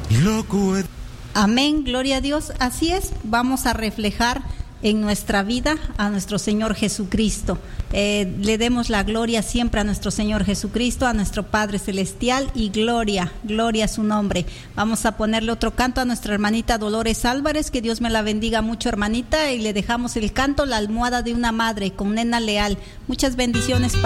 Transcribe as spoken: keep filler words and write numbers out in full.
Amén, gloria a Dios. Así es, vamos a reflejar en nuestra vida a nuestro Señor Jesucristo. Eh, le demos la gloria siempre a nuestro Señor Jesucristo, a nuestro Padre Celestial, y gloria, gloria a su nombre. Vamos a ponerle otro canto a nuestra hermanita Dolores Álvarez, que Dios me la bendiga mucho, hermanita, y le dejamos el canto La almohada de una madre con Nena Leal. Muchas bendiciones para